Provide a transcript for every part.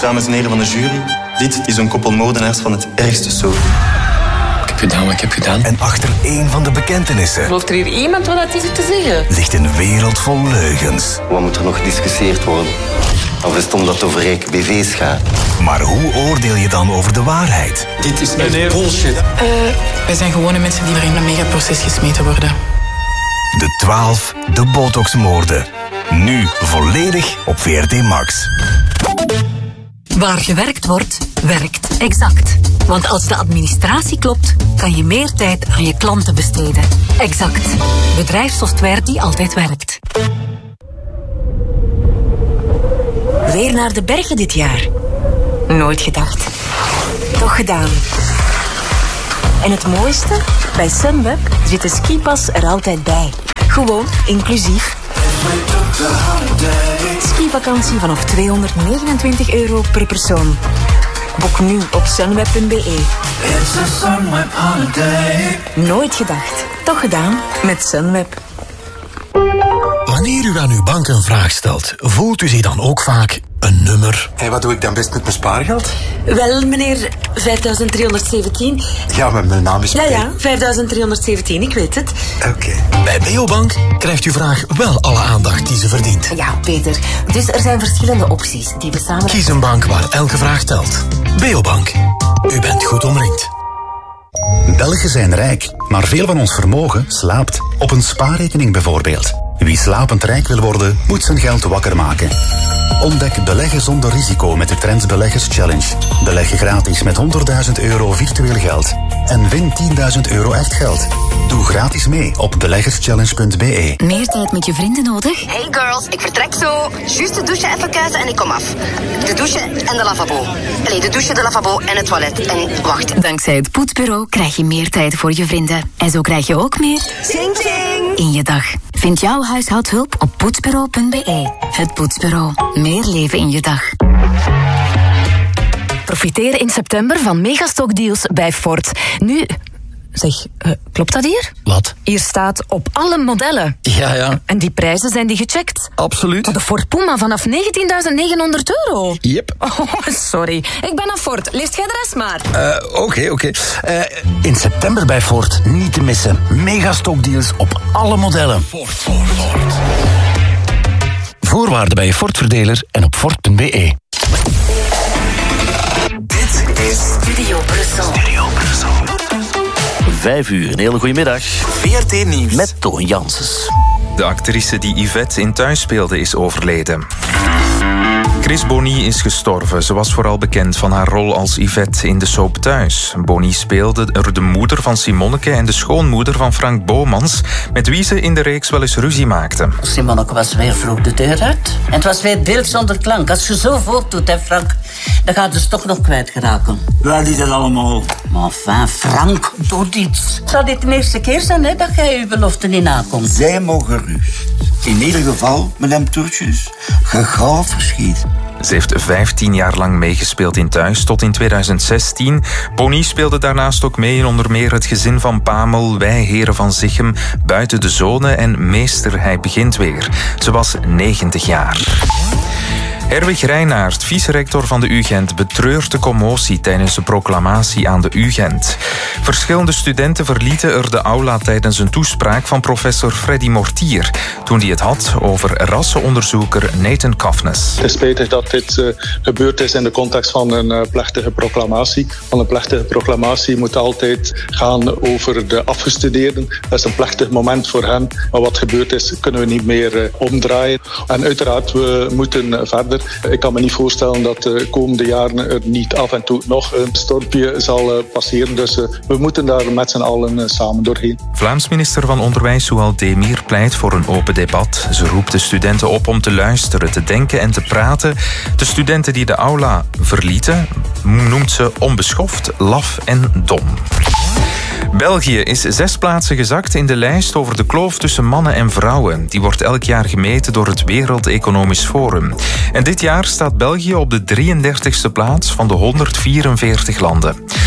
Dames en heren van de jury, dit is een koppel moordenaars van het ergste soort. Ik heb gedaan. En achter één van de bekentenissen... Gelooft er hier iemand wat hij zit te zeggen? ...ligt een wereld vol leugens. Wat moet er nog gediscussieerd worden? Of is het omdat het over rijke BV's gaat? Maar hoe oordeel je dan over de waarheid? Dit is echt bullshit. Wij zijn gewone mensen die er in een megaproces gesmeten worden. De 12, de Botox-moorden. Nu volledig op VRT Max. Waar gewerkt wordt, werkt Exact. Want als de administratie klopt, kan je meer tijd aan je klanten besteden. Exact. Bedrijfssoftware die altijd werkt. Weer naar de bergen dit jaar. Nooit gedacht. Toch gedaan. En het mooiste? Bij Sunweb zit de skipas er altijd bij. Gewoon inclusief. Skivakantie vanaf €229 per persoon. Boek nu op sunweb.be. Nooit gedacht. Toch gedaan met Sunweb. Wanneer u aan uw bank een vraag stelt, voelt u zich dan ook vaak een nummer? En wat doe ik dan best met mijn spaargeld? Wel, meneer, 5317. Ja, maar mijn naam is... Ja, 5317, ik weet het. Oké. Bij Beobank krijgt uw vraag wel alle aandacht die ze verdient. Ja, Peter. Dus er zijn verschillende opties die we samen... Kies een bank waar elke vraag telt. Beobank. U bent goed omringd. Belgen zijn rijk, maar veel van ons vermogen slaapt. Op een spaarrekening bijvoorbeeld. Wie slapend rijk wil worden, moet zijn geld wakker maken. Ontdek beleggen zonder risico met de Trends Beleggers Challenge. Beleg je gratis met €100.000 virtueel geld. En win €10.000 echt geld. Doe gratis mee op beleggerschallenge.be. Meer tijd met je vrienden nodig? Hey girls, ik vertrek zo. Juist de douche even kuisen en ik kom af. De douche en de lavabo. Allee, de douche, de lavabo en het toilet. En wacht. Dankzij het Poetsbureau krijg je meer tijd voor je vrienden. En zo krijg je ook meer... Ching ching! ...in je dag. Vind jouw huishoudhulp op poetsbureau.be. Het Poetsbureau. Meer leven in je dag. Profiteer in september van megastockdeals bij Ford. Nu... Zeg, klopt dat hier? Wat? Hier staat op alle modellen. Ja. En die prijzen, zijn die gecheckt? Absoluut. De Ford Puma vanaf €19.900. Yep. Oh, sorry. Ik ben aan Ford. Leest jij de rest maar. Oké. In september bij Ford niet te missen. Megastockdeals op alle modellen. Ford. Voorwaarden bij je Ford-verdeler en op Ford.be. Dit is Studio Brussel. 5 uur, een hele goede middag. VRT Nieuws. Met Toon Janssens. De actrice die Yvette in Thuis speelde is overleden. Chris Bonny is gestorven. Ze was vooral bekend van haar rol als Yvette in de soap Thuis. Bonny speelde er de moeder van Simonneke en de schoonmoeder van Frank Bomans, met wie ze in de reeks wel eens ruzie maakte. Simonneke was weer vroeg de deur uit. En het was weer beeld zonder klank. Als je zo voortdoet, hè Frank, dan gaat ze toch nog kwijtgeraken. Waar is dat allemaal? Maar enfin, Frank, doe iets. Zou dit de eerste keer zijn, hè, dat jij je belofte niet nakomt? Zij mogen rust. In ieder geval, madame Toertjes, ga gauw verschiet. Ze heeft 15 jaar lang meegespeeld in Thuis, tot in 2016. Bonny speelde daarnaast ook mee in onder meer Het Gezin van Pamel, Wij Heren van Zichem, Buiten de Zone en Meester, Hij Begint Weer. Ze was 90 jaar. Herwig Reinaert, vice-rector van de UGent, betreurt de commotie tijdens de proclamatie aan de UGent. Verschillende studenten verlieten er de aula tijdens een toespraak van professor Freddy Mortier, toen hij het had over rassenonderzoeker Nathan Kafnes. Het is spijtig dat dit gebeurd is in de context van een plechtige proclamatie. Want een plechtige proclamatie moet altijd gaan over de afgestudeerden. Dat is een plechtig moment voor hen. Maar wat gebeurd is, kunnen we niet meer omdraaien. En uiteraard, we moeten verder. Ik kan me niet voorstellen dat de komende jaren er niet af en toe nog een stormpje zal passeren. Dus we moeten daar met z'n allen samen doorheen. Vlaams minister van Onderwijs Zoual Demir pleit voor een open debat. Ze roept de studenten op om te luisteren, te denken en te praten. De studenten die de aula verlieten noemt ze onbeschoft, laf en dom. België is 6 plaatsen gezakt in de lijst over de kloof tussen mannen en vrouwen. Die wordt elk jaar gemeten door het Wereld Economisch Forum. En dit jaar staat België op de 33e plaats van de 144 landen.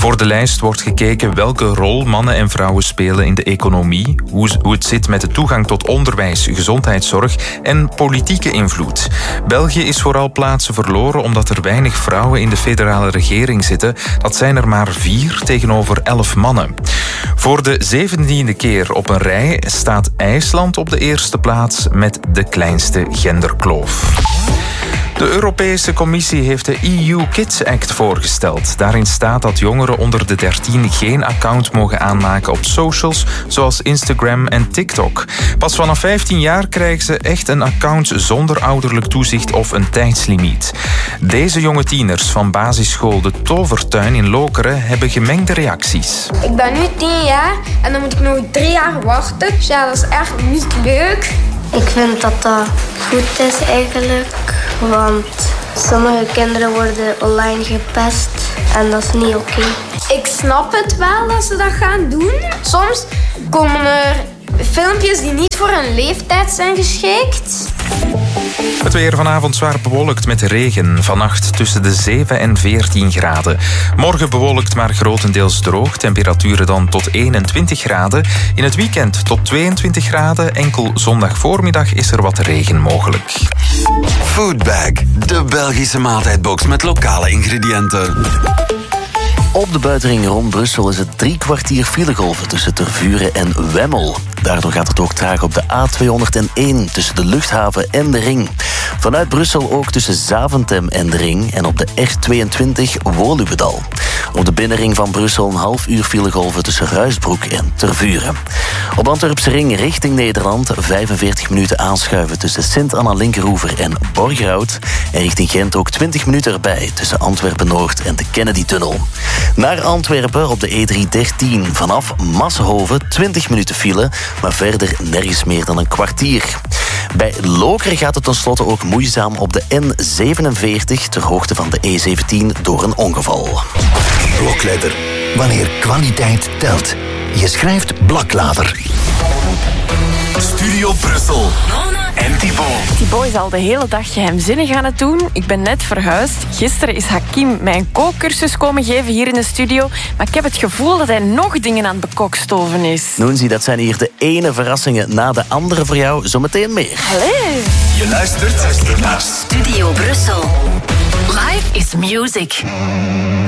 Voor de lijst wordt gekeken welke rol mannen en vrouwen spelen in de economie, hoe het zit met de toegang tot onderwijs, gezondheidszorg en politieke invloed. België is vooral plaatsen verloren omdat er weinig vrouwen in de federale regering zitten. Dat zijn er maar 4 tegenover 11 mannen. Voor de 17e keer op een rij staat IJsland op de eerste plaats met de kleinste genderkloof. De Europese Commissie heeft de EU Kids Act voorgesteld. Daarin staat dat jongeren onder de 13 geen account mogen aanmaken op socials zoals Instagram en TikTok. Pas vanaf 15 jaar krijgen ze echt een account zonder ouderlijk toezicht of een tijdslimiet. Deze jonge tieners van basisschool De Tovertuin in Lokeren hebben gemengde reacties. Ik ben nu 10 jaar en dan moet ik nog 3 jaar wachten. Dus ja, dat is echt niet leuk. Ik vind dat dat goed is eigenlijk, want sommige kinderen worden online gepest en dat is niet oké. Ik snap het wel dat ze dat gaan doen. Soms komen er filmpjes die niet voor een leeftijd zijn geschikt. Het weer vanavond zwaar bewolkt met regen. Vannacht tussen de 7 en 14 graden. Morgen bewolkt maar grotendeels droog. Temperaturen dan tot 21 graden. In het weekend tot 22 graden. Enkel zondag voormiddag is er wat regen mogelijk. Foodbag, de Belgische maaltijdbox met lokale ingrediënten. Op de buitenring rond Brussel is het 3 kwartier filegolven tussen Tervuren en Wemmel. Daardoor gaat het ook traag op de A201 tussen de luchthaven en de ring. Vanuit Brussel ook tussen Zaventem en de ring en op de R22 Woluwedal. Op de binnenring van Brussel een half uur filegolven tussen Ruisbroek en Tervuren. Op Antwerpse ring richting Nederland 45 minuten aanschuiven tussen Sint-Anna-Linkeroever en Borgerhout. En richting Gent ook 20 minuten erbij tussen Antwerpen-Noord en de Kennedy-tunnel. Naar Antwerpen op de E313 vanaf Massenhoven 20 minuten file, maar verder nergens meer dan een kwartier. Bij Lokeren gaat het tenslotte ook moeizaam op de N47 ter hoogte van de E17 door een ongeval. Blokletter. Wanneer kwaliteit telt. Je schrijft Blaklader. Studio Brussel. En Thibaut is al de hele dag geheimzinnig aan het doen. Ik ben net verhuisd. Gisteren is Hakim mij een kookcursus komen geven hier in de studio. Maar ik heb het gevoel dat hij nog dingen aan het bekokstoven is. Noenzie, dat zijn hier de ene verrassingen na de andere voor jou. Zometeen meer. Allee. Je luistert naar Studio Brussel. Life is music.